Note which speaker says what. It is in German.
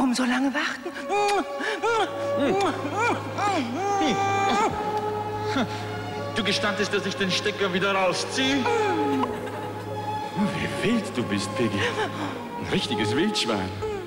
Speaker 1: Warum so lange warten?
Speaker 2: Du gestandest, dass ich den Stecker wieder rausziehe?
Speaker 3: Wie wild du bist, Piggy. Ein richtiges Wildschwein.